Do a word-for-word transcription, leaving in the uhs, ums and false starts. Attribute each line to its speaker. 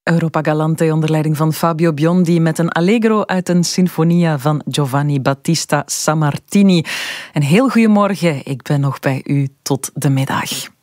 Speaker 1: Europa Galante onder leiding van Fabio Biondi met een allegro uit een sinfonia van Giovanni Battista Sammartini. Een heel goedemorgen, ik ben nog bij u tot de middag.